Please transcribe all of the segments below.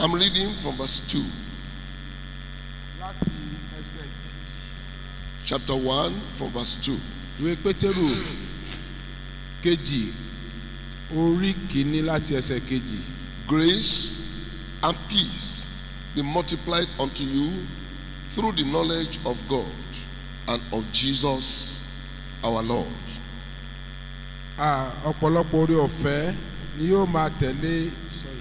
I'm reading from verse 2. láti ẹsẹ̀ Chapter 1 from verse 2. ìwé Pétérù kejì orí kìíní láti ẹsẹ̀ kejì. Grace and peace be multiplied unto you through the knowledge of God and of Jesus our Lord. Ọ̀pọ̀lọpọ̀ oore ọ̀fẹ́ ni yóò máa tẹ̀lé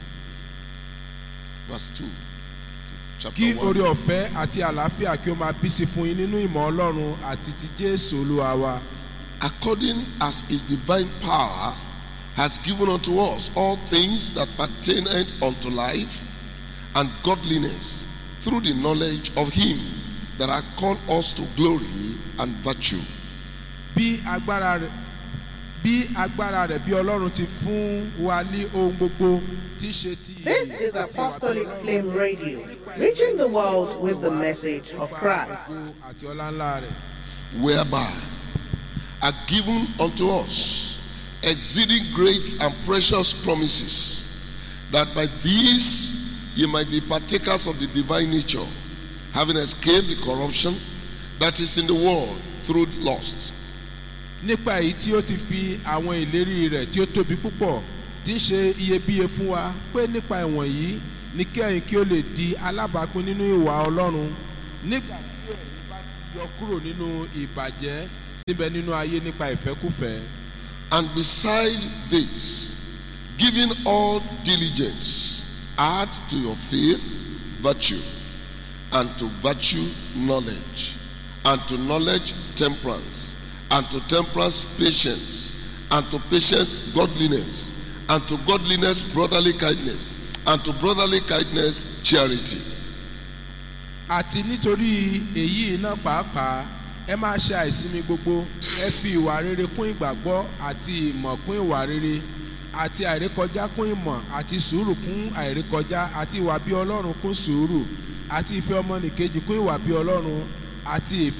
Verse 2. Chapter kí 1. oore ọ̀fẹ́ àti àlàáfíà kí ó máa bí sí fún yín nínú ìmọ̀ Ọlọ́run àti ti Jésù Olúwa wa. According as his divine power has given unto us all things that pertain unto life and godliness through the knowledge of him that hath called us to glory and virtue. Bí agbára rẹ̀ bí Ọlọ́run ti fún wa ní ohun gbogbo tí ṣe ti. This is Apostolic Flame Radio, reaching the world with the message of Christ. Àti ọlá ńlá rẹ̀. Whereby are given unto us exceeding great and precious promises, that by these ye might be partakers of the divine nature, having escaped the corruption that is in the world through lust. Nípa èyí tí ó ti fi àwọn ìlérí rẹ̀ tí ó tóbi púpọ̀ tí ń ṣe iyebíye fún wa, pé nípa ìwọ̀nyí ni kẹ́yìn kí ó lè di alábàápín nínú ìwà Ọlọ́run nígbà tí ẹ̀yin bá ti yọ kúrò nínú ìbàjẹ́ níbẹ̀ nínú ayé nípa ìfẹ́kúfẹ̀ẹ́. And beside this, giving all diligence, add to your faith virtue, and to virtue knowledge, and to knowledge temperance, and to temperance patience, and to patience godliness, and to godliness brotherly kindness, and to brotherly kindness charity. Àti nítorí èyí náà pàápàá ẹ máa ṣe àìsinmi gbogbo, ẹ fi ìwà rere kún ìgbàgbọ́ àti ìmọ̀ kún ìwà rere àti àìrékọjá kún ìmọ̀ àti sùúrù kún àìrékọjá àti ìwà bí Ọlọ́run kún sùúrù àti ìfẹ́ ọmọnìkejì kún ìwà bí Ọlọ́run àti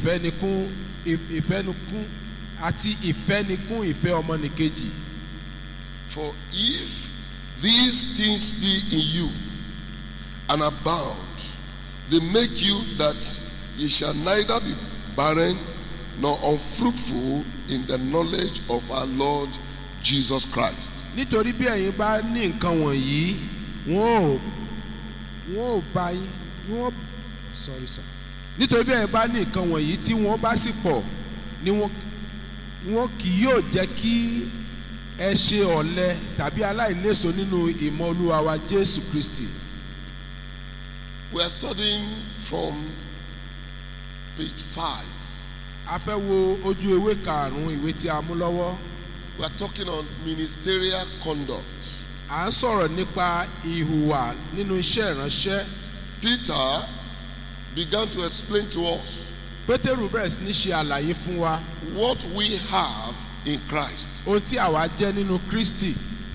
ìfẹ́nikún ìfẹ́ ọmọnìkejì. For if these things be in you and abound, they make you that ye shall neither be barren nor unfruitful in the knowledge of our Lord Jesus Christ. Nítorí bí ẹ̀yin bá ní nǹkan wọ̀nyí, nítorí bí ẹ̀yin bá ní nǹkan wọ̀nyí tí wọ́n bá sì pọ̀ ni wọ́n kì yóò jẹ́ kí ẹ ṣe ọ̀lẹ tàbí aláìléso nínú ìmọ̀ Olúwa wa Jésù Kristi. We are studying from page 5. A fẹ́ wo ojú ewé karùn-ún ìwé tí a mú lọ́wọ́. We are talking on ministerial conduct. À ń sọ̀rọ̀ nípa ìhùwà nínú iṣẹ́ ìránṣẹ́. Peter began to explain to us Pétérù bẹ̀rẹ̀ sí ní ṣe àlàyé fún wa what we have in Christ. ohun tí àwa jẹ́ nínú Kristi.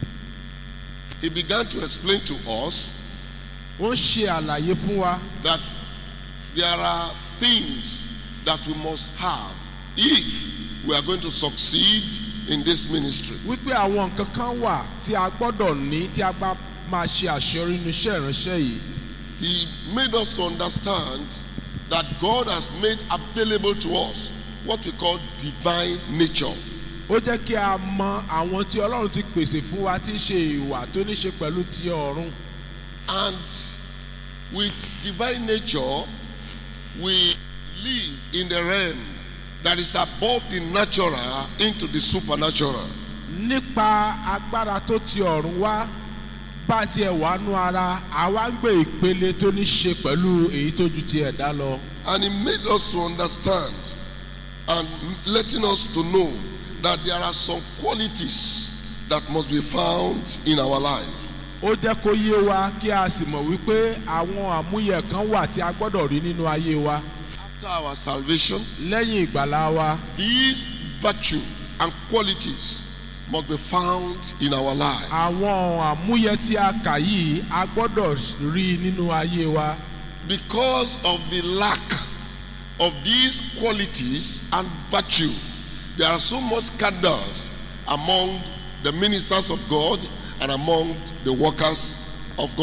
He began to explain to us Ó ń ṣe àlàyé fún wa that there are things that we must have if we are going to succeed in this ministry. wípé àwọn nǹkan kan wà tí a gbọ́dọ̀ ní tí a bá máa ṣe àṣeyọrí nínú iṣẹ́ ìránṣẹ́ yìí. He made us to understand that God has made available to us what we call divine nature. Ó jẹ́ kí a mọ àwọn tí Ọlọ́run ti pèsè fún wa tí ń ṣe ìwà tó ní ṣe pẹ̀lú ti ọ̀run. And with divine nature, we live in the realm that is above the natural into the supernatural. Nípa agbára tó ti ọ̀run wá bá tiẹ̀ wá nú ara, àwa ń gbé ìpele tó ní ṣe pẹ̀lú èyí tó ju ti ẹ̀dá lọ. And he made us to understand and letting us to know that there are some qualities that must be found in our life. Ó jẹ́ kó yé wa kí a sì mọ̀ wípé àwọn àmúyẹ kan wà tí a gbọ́dọ̀ rí nínú ayé wa. After our salvation, Lẹ́yìn ìgbàlá wa, these virtue and qualities must be found in our life. àwọn àmúyẹ tí a kà yìí a gbọ́dọ̀ rí nínú ayé wa. Because of the lack of these qualities and virtue, there are so much scandals among the ministers of God and among the workers of God.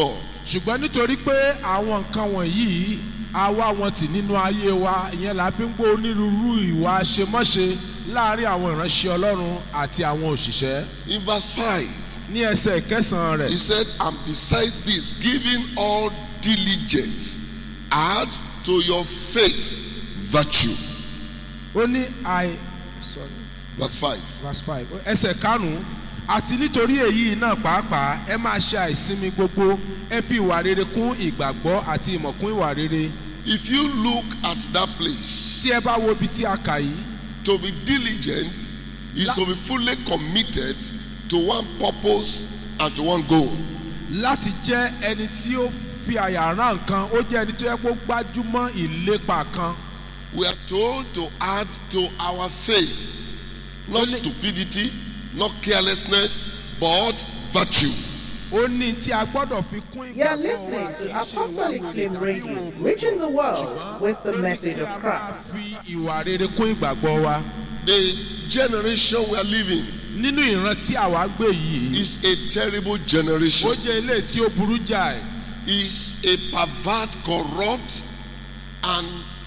ṣùgbọ́n nítorí pé àwọn nǹkan wọ̀nyí a wá wọn tì nínú ayé wa ìyẹn la fi ń gbọ́ onírúurú ìwà àṣemọ́ṣe láàrin àwọn ìránṣẹ́ Ọlọ́run àti àwọn òṣìṣẹ́. In verse 5, ní ẹsẹ̀ ìkẹsàn-án rẹ̀. he said, and besides this, giving all diligence, add to your faith virtue. ó ní Verse 5. verse 5 ẹsẹ̀ karùn-ún àti nítorí èyí náà pàápàá ẹ máa ṣe àìsinmi gbogbo ẹ fi ìwà rere kún ìgbàgbọ́ àti ìmọ̀ kún ìwà rere. If you look at that place, tí ẹ bá wo ibi tí a kà yìí. to be diligent is to be fully committed to one purpose and to one goal. láti jẹ́ ẹni tí ó fi àyà rán nǹkan ó jẹ́ ẹni tó yẹ kó gbájúmọ́ ìlépa kan. We are told to add to our faith, not stupidity, not carelessness, but virtue. ó ní tí a gbọ́dọ̀ fi kún You are ìgbàgbọ́ listening wa to kì í ṣe Apostolic ìwà Flame rere Radio, tàbí ìwà reaching the ògo. world with the Ṣùgbọ́n message of ó ní tí a bá Christ. fi ìwà rere kún ìgbàgbọ́ wa. The generation we are living nínú ìran tí àwa gbé yìí. is a terrible ó generation. jẹ́ ilé tí ó burú jáì. Is a pervert, corrupt, and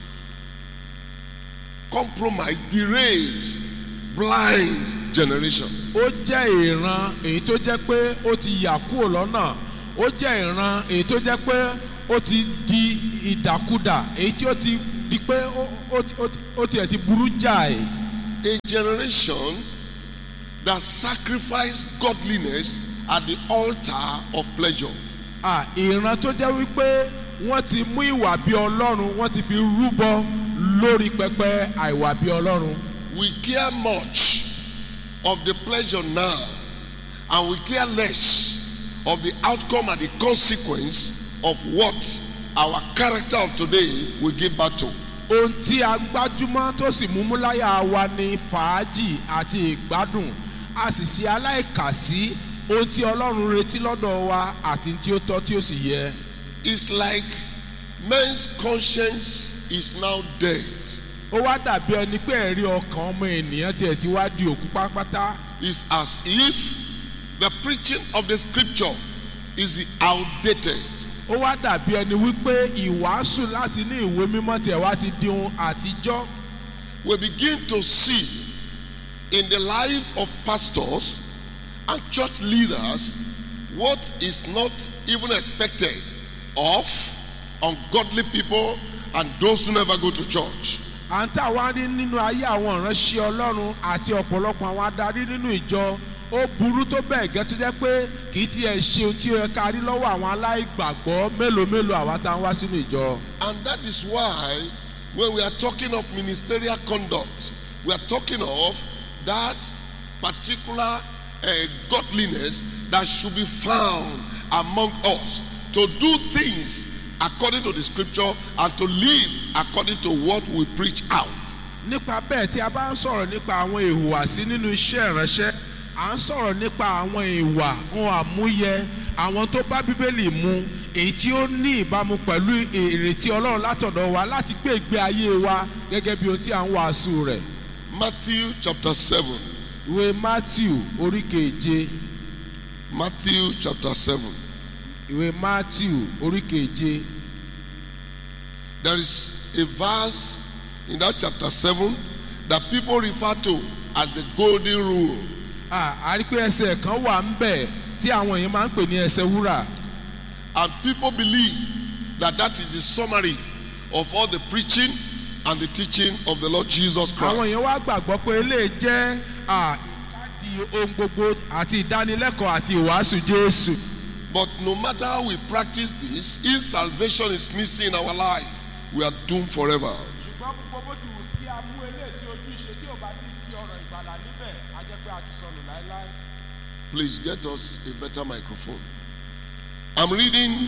compromised, derailed, blind generation. ó jẹ́ ìran èyí tó jẹ́ pé ó ti yà kúrò lọ́nà. ó jẹ́ ìran èyí tó jẹ́ pé ó ti di ìdàkudà èyí tí ó ti di pé ó tiẹ̀ ti burú jáì. A generation that sacrificed godliness at the altar of pleasure. ìran tó jẹ́ wípé wọ́n ti mú ìwà bí Ọlọ́run wọ́n ti fi rúbọ lórí pẹpẹ àìwà bí Ọlọ́run. We care much of the pleasure now, and we care less of the outcome and the consequence of what our character of today will give back to. ohun tí a gbájúmọ́ tó sì múmú láyà wa ni fàájì àti ìgbádùn a sì ṣe aláìkàsí ohun tí Ọlọ́run retí lọ́dọ̀ wa àti tí ó tọ́ tí ó sì yẹ. It's like men's conscience is now dead. ó wá dàbí ẹni pé ẹ̀rí ọkàn ọmọ ènìyàn tiẹ̀ ti wá di òkú pátápátá. It's as if the preaching of the scripture is outdated. ó wá dàbí ẹni wípé ìwàásù láti ní ìwé mímọ́ tiẹ̀ wá ti di ohun àtijọ́. We begin to see in the life of pastors and church leaders what is not even expected of ungodly people and those who never go to church. à ń tà wá rí nínú ayé àwọn ìránṣẹ́ Ọlọ́run àti ọ̀pọ̀lọpọ̀ àwọn adarí nínú ìjọ ó burú tó bẹ́ẹ̀ gẹ́ tó jẹ́ pé kì í tiẹ̀ ṣe ohun tí ó yẹ ká rí lọ́wọ́ àwọn aláìgbàgbọ́ mélòó àwa tá a wá sínú ìjọ. And that is why when we are talking of ministerial conduct, we are talking of that particular godliness that should be found among us to do things according to the scripture and to live according to what we preach out. nípa bẹ́ẹ̀ tí a bá ń sọ̀rọ̀ nípa àwọn ìhùwàsí nínú iṣẹ́ ìránṣẹ́ à ń sọ̀rọ̀ nípa àwọn ìwà ohun àmúyẹ àwọn tó bá Bíbélì mu èyí tí ó ní ìbámu pẹ̀lú ìrètí Ọlọ́run látọ̀dọ̀ wa láti gbé ìgbé ayé wa gẹ́gẹ́ bí ohun tí à ń wàásù rẹ̀. Matthew chapter 7. ìwé Matthew orí keje. Matthew chapter 7. ìwé Matthew orí keje. There is a verse in that chapter 7 that people refer to as the golden rule. a rí pé ẹsẹ̀ kan wà ń bẹ̀ tí àwọn èèyàn máa ń pè ní ẹsẹ̀ wúrà. And people believe that that is the summary of all the preaching and the teaching of the Lord Jesus Christ. àwọn èèyàn wá gbàgbọ́ pé eléyìí jẹ́ ìkádìí ohun gbogbo àti ìdánilẹ́kọ̀ọ́ àti ìwàásù Jésù. But no matter how we practice this, if salvation is missing in our life, we are doomed forever. ṣùgbọ́n gbogbo bó ti wù kí a mú eléyìí sí ojú ìṣe tí ò bá ti sí ọ̀rọ̀ ìgbàlà níbẹ̀ á jẹ́ pé a ti sọnù láéláé. Please get us a better microphone. I'm reading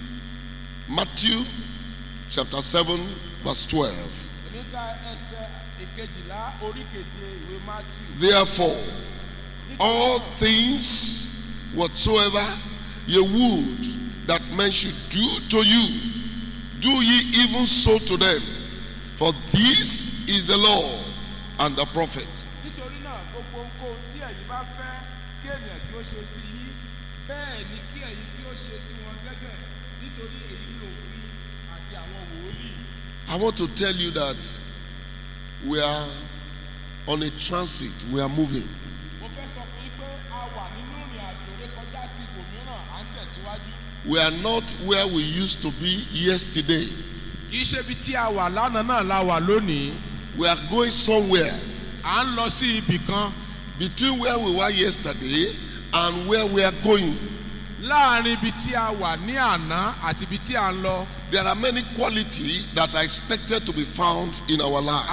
Matthew chapter 7 verse 12. èmi ka ẹsẹ̀ ìkejìlá orí keje ìwé Matthew. Therefore, all things whatsoever ye would that men should do to you, do ye even so to them. For this is the law and the prophets. nítorí náà gbogbo ohun tí ẹ̀yin bá fẹ́ kí ènìyàn kí ó ṣe sí yín bẹ́ẹ̀ ni kí ẹ̀yin kí ó ṣe sí wọn gẹ́gẹ́ I want to tell you that we are on a transit. We are moving. We are not where we used to be yesterday. We are going somewhere. Between where we were yesterday and where we are going. There are many qualities that are expected to be found in our life.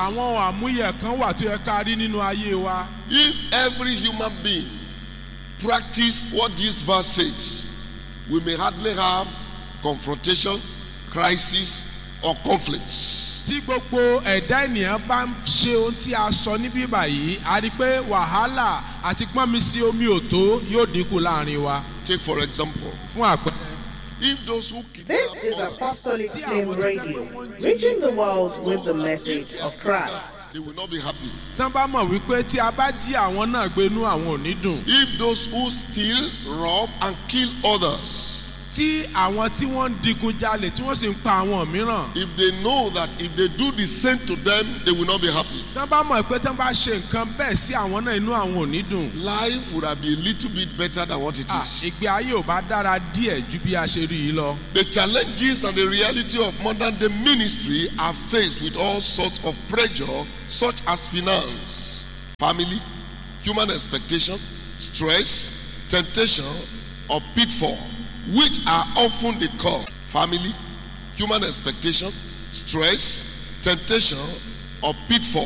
If every human being practice what this verse says, we may hardly have confrontation, crisis, or conflicts. Tí gbogbo ẹ̀dá ènìyàn bá ń ṣe ohun tí a sọ níbí báyìí, a rí pé wàhálà àti gbọ́nmi sí omi òtó yóò dínkù láàrin wa. Take for example. Fún àpẹẹrẹ. If those who This is Apostolic Flame Radio, reaching the world with the message of Christ. They will not be happy. Tán bá mọ̀ wípé tí a bá jí àwọn náà gbé inú àwọn ò ní dùn. If those who steal, rob, and kill others. Tí àwọn tí wọ́n ń digunjalè tí wọ́n sì ń pa àwọn mìíràn. If they know that if they do the same to them, they will not be happy. Tán bá mọ̀ pé tán bá ṣe nǹkan bẹ́ẹ̀ sí àwọn náà inú àwọn ò ní dùn. Life would have been a little bit better than what it is. Ìgbé ayé ò bá dára díẹ̀ ju bí a ṣe rí i lọ. The challenges and the reality of modern day ministry are faced with all sorts of pressure, such as finance, family, human expectation, stress, temptation, or pitfall, which are often the cause. Family, human expectation, stress, temptation, or pitfall,